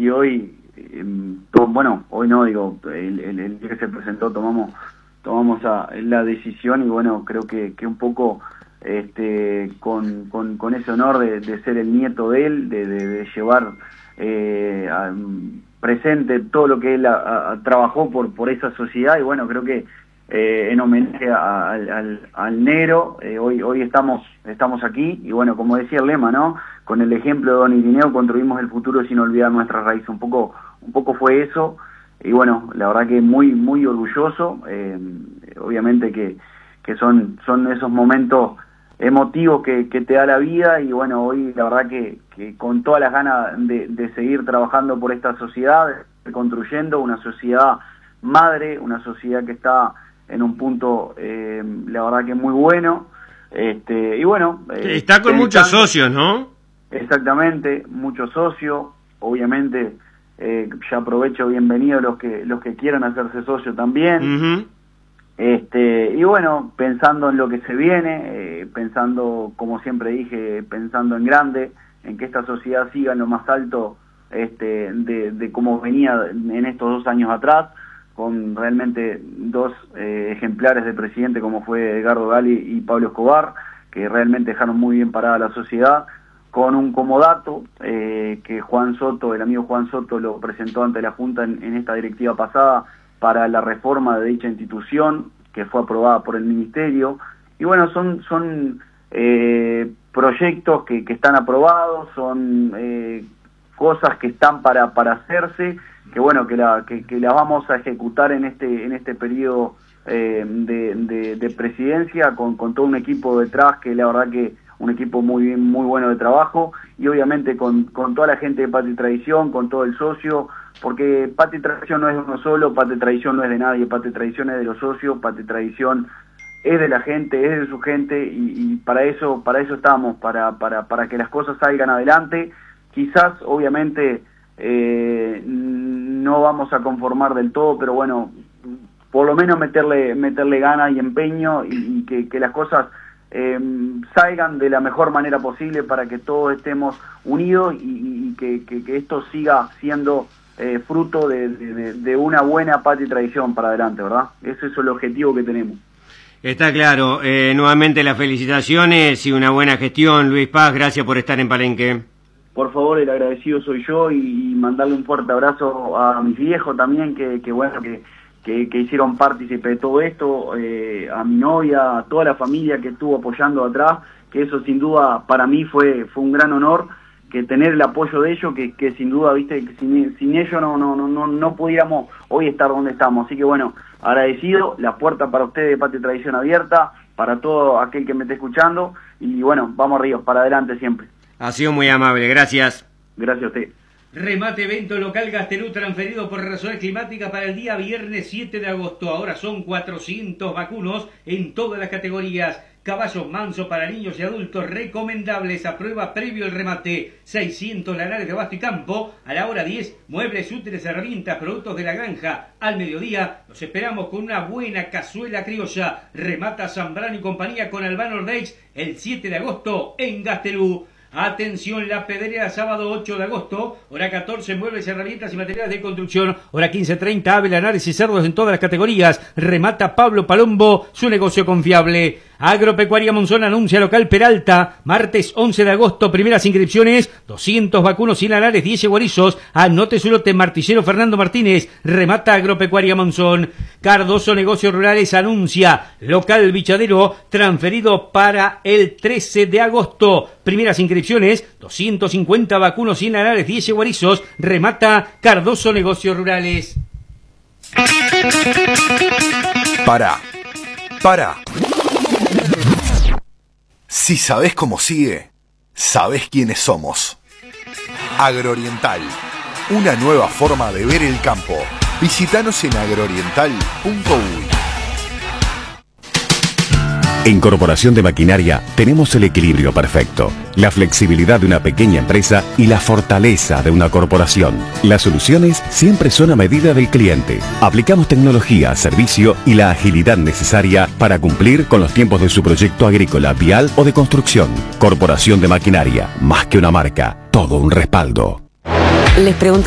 hoy, bueno, hoy no, digo, el día que se presentó tomamos la decisión y bueno, creo que un poco con ese honor de ser el nieto de él, de llevar presente todo lo que él trabajó por esa sociedad y bueno, creo que en homenaje al Negro, hoy estamos aquí y bueno, como decía el lema, ¿no? Con el ejemplo de Don Irineo construimos el futuro sin olvidar nuestras raíces, un poco fue eso y bueno, la verdad que muy orgulloso, obviamente que son esos momentos emotivos que te da la vida y bueno, hoy la verdad que con todas las ganas de seguir trabajando por esta sociedad, construyendo una sociedad madre, una sociedad que está en un punto, la verdad que muy bueno, y bueno... está con muchos socios, ¿no? Exactamente, muchos socios, obviamente, ya aprovecho, bienvenido los que quieran hacerse socios también, Uh-huh. Y bueno, pensando en lo que se viene, pensando, como siempre dije, pensando en grande, en que esta sociedad siga en lo más alto de cómo venía en estos 2 años atrás, con realmente 2 ejemplares de presidente como fue Edgardo Gali y Pablo Escobar, que realmente dejaron muy bien parada la sociedad, con un comodato que Juan Soto, el amigo Juan Soto, lo presentó ante la Junta en esta directiva pasada, para la reforma de dicha institución, que fue aprobada por el Ministerio, y bueno, son proyectos que están aprobados, son cosas que están para hacerse, que bueno, que la vamos a ejecutar en este periodo de presidencia, con todo un equipo detrás, que la verdad que un equipo muy bueno de trabajo, y obviamente con toda la gente de Patria y Tradición, con todo el socio, porque Patria y Tradición no es de uno solo, Patria y Tradición no es de nadie, Patria y Tradición es de los socios, Patria y Tradición es de la gente, es de su gente, y para eso estamos, para que las cosas salgan adelante. Quizás, obviamente, no vamos a conformar del todo, pero bueno, por lo menos meterle ganas y empeño, y que las cosas salgan de la mejor manera posible para que todos estemos unidos y que esto siga siendo fruto de una buena Patria y Tradición para adelante, ¿verdad? Ese es el objetivo que tenemos. Está claro. Nuevamente las felicitaciones y una buena gestión, Luis Paz. Gracias por estar en Palenque. Por favor, el agradecido soy yo, y mandarle un fuerte abrazo a mis viejos también, que bueno, que hicieron partícipe de todo esto, a mi novia, a toda la familia que estuvo apoyando atrás, que eso sin duda para mí fue un gran honor, que tener el apoyo de ellos, que sin duda, viste, que sin ellos no pudiéramos hoy estar donde estamos. Así que bueno, agradecido, la puerta para ustedes de Patria y Tradición abierta, para todo aquel que me esté escuchando, y bueno, vamos arriba, para adelante siempre. Ha sido muy amable, gracias. Gracias a usted. Remate evento local Gastelú transferido por razones climáticas para el día viernes 7 de agosto. Ahora son 400 vacunos en todas las categorías. Caballos mansos para niños y adultos recomendables a prueba previo al remate. 600 lanares de abasto y campo. A la hora 10, muebles, útiles, herramientas, productos de la granja. Al mediodía, los esperamos con una buena cazuela criolla. Remata Zambrano y compañía con Albano Ordeix el 7 de agosto en Gastelú. Atención, La Pedrera, sábado 8 de agosto, hora 14, muebles, herramientas y materiales de construcción, hora 15:30, ave, lanares y cerdos en todas las categorías. Remata Pablo Palombo, su negocio confiable. Agropecuaria Monzón anuncia local Peralta, martes 11 de agosto, primeras inscripciones, 200 vacunos y lanares, 10 guarizos. Anote su lote, Martillero Fernando Martínez. Remata Agropecuaria Monzón. Cardoso Negocios Rurales anuncia local Bichadero, transferido para el 13 de agosto. Primeras inscripciones, 250 vacunos y lanares, 10 guarizos. Remata Cardoso Negocios Rurales. Para. Si sabés cómo sigue, sabés quiénes somos. Agrooriental, una nueva forma de ver el campo. Visítanos en agrooriental.uy. En Corporación de Maquinaria tenemos el equilibrio perfecto, la flexibilidad de una pequeña empresa y la fortaleza de una corporación. Las soluciones siempre son a medida del cliente. Aplicamos tecnología, servicio y la agilidad necesaria para cumplir con los tiempos de su proyecto agrícola, vial o de construcción. Corporación de Maquinaria, más que una marca, todo un respaldo. Les preguntamos